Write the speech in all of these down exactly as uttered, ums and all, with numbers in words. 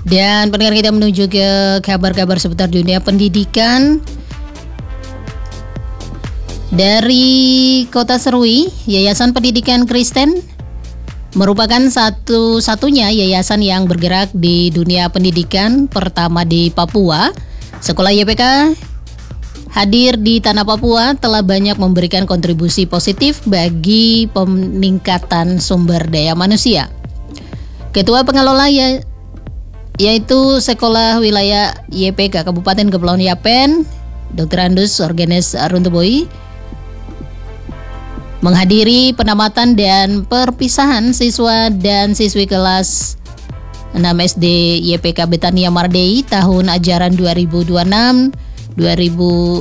Dan pendengar, kita menuju ke kabar-kabar seputar dunia pendidikan. Dari Kota Serui, Yayasan Pendidikan Kristen merupakan satu-satunya yayasan yang bergerak di dunia pendidikan pertama di Papua. Sekolah Y P K hadir di tanah Papua telah banyak memberikan kontribusi positif bagi peningkatan sumber daya manusia. Ketua pengelola ya, yaitu Sekolah Wilayah Y P K Kabupaten Kepulauan Yapen, Doktor Andus Orgenes Runtuboi, menghadiri penamatan dan perpisahan siswa dan siswi kelas enam S D Y P K Betania Mardei tahun ajaran dua ribu dua puluh enam dua ribu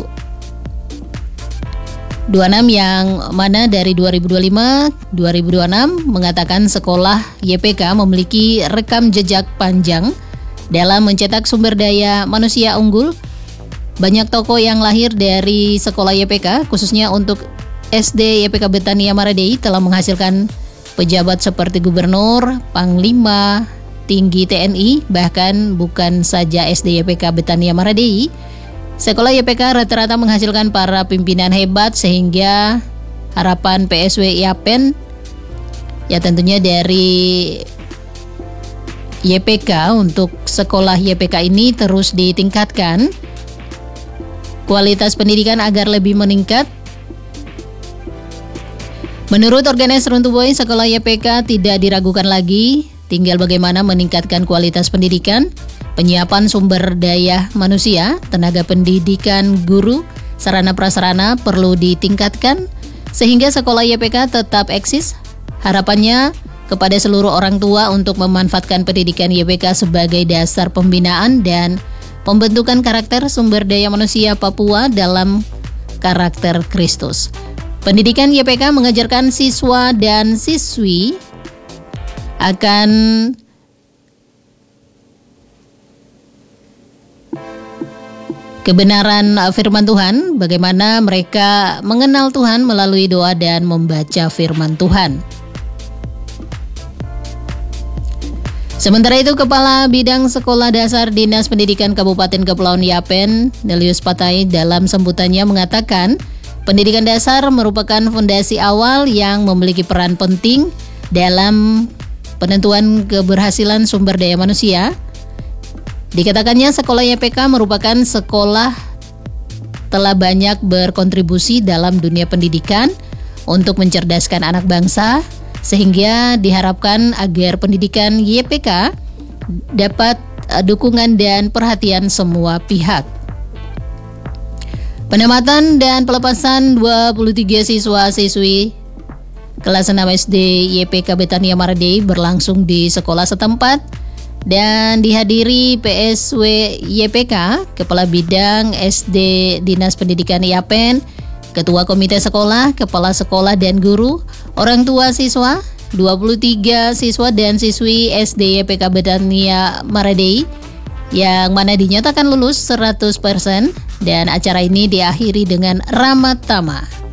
dua puluh enam yang mana dari dua ribu dua puluh lima dua ribu dua puluh enam mengatakan sekolah Y P K memiliki rekam jejak panjang dalam mencetak sumber daya manusia unggul. Banyak tokoh yang lahir dari sekolah Y P K, khususnya untuk S D Y P K Betania Mardei, telah menghasilkan pejabat seperti gubernur, panglima, tinggi T N I, bahkan bukan saja S D Y P K Betania Mardei. Sekolah Y P K rata-rata menghasilkan para pimpinan hebat sehingga harapan P S W Yapen ya tentunya dari Y P K untuk sekolah Y P K ini terus ditingkatkan kualitas pendidikan agar lebih meningkat. Menurut Orgenes Runtuboi, sekolah Y P K tidak diragukan lagi, tinggal bagaimana meningkatkan kualitas pendidikan, penyiapan sumber daya manusia, tenaga pendidikan, guru, sarana prasarana perlu ditingkatkan sehingga sekolah Y P K tetap eksis. Harapannya kepada seluruh orang tua untuk memanfaatkan pendidikan Y P K sebagai dasar pembinaan dan pembentukan karakter sumber daya manusia Papua dalam karakter Kristus. Pendidikan Y P K mengajarkan siswa dan siswi akan kebenaran firman Tuhan, bagaimana mereka mengenal Tuhan melalui doa dan membaca firman Tuhan. Sementara itu, Kepala Bidang Sekolah Dasar Dinas Pendidikan Kabupaten Kepulauan Yapen, Nelius Patai, dalam sambutannya mengatakan, pendidikan dasar merupakan fondasi awal yang memiliki peran penting dalam penentuan keberhasilan sumber daya manusia. Dikatakannya sekolah Y P K merupakan sekolah telah banyak berkontribusi dalam dunia pendidikan untuk mencerdaskan anak bangsa, sehingga diharapkan agar pendidikan Y P K dapat dukungan dan perhatian semua pihak. Penamatan dan pelepasan dua puluh tiga siswa-siswi kelas enam S D Y P K Betania Mardei berlangsung di sekolah setempat dan dihadiri P S W Y P K, Kepala Bidang S D Dinas Pendidikan Yapen, Ketua Komite Sekolah, Kepala Sekolah dan guru, orang tua siswa, dua puluh tiga siswa dan siswi S D Y P K Betania Mardei yang mana dinyatakan lulus seratus persen, dan acara ini diakhiri dengan ramah tamah.